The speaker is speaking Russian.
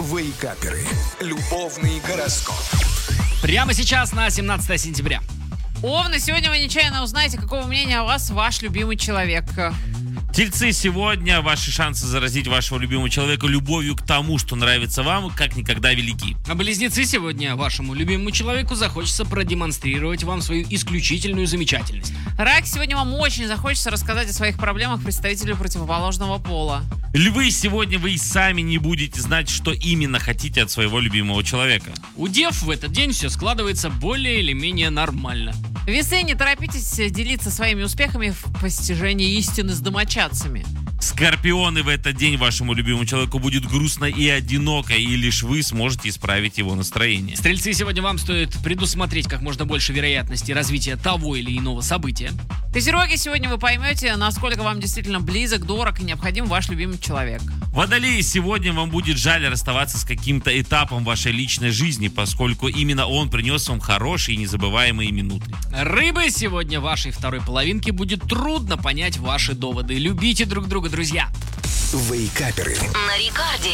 Вейкаперы. Любовный гороскоп. Прямо сейчас на 17 сентября. Овны, сегодня вы нечаянно узнаете, какого мнения о вас ваш любимый человек. Тельцы, сегодня ваши шансы заразить вашего любимого человека любовью к тому, что нравится вам, как никогда велики. А близнецы, сегодня вашему любимому человеку захочется продемонстрировать вам свою исключительную замечательность. Рак, сегодня вам очень захочется рассказать о своих проблемах представителю противоположного пола. Львы, сегодня вы и сами не будете знать, что именно хотите от своего любимого человека. У дев в этот день все складывается более или менее нормально. Весы, не торопитесь делиться своими успехами в постижении истины с домочадцами. Скорпионы, в этот день вашему любимому человеку будет грустно и одиноко, и лишь вы сможете исправить его настроение. Стрельцы, сегодня вам стоит предусмотреть как можно больше вероятности развития того или иного события. Козероги, сегодня вы поймете, насколько вам действительно близок, дорог и необходим ваш любимый человек. Водолеи, сегодня вам будет жаль расставаться с каким-то этапом вашей личной жизни, поскольку именно он принес вам хорошие и незабываемые минуты. Рыбы, сегодня вашей второй половинке будет трудно понять ваши доводы. Любите друг друга, друзья. Вейкаперы. На Рекорде.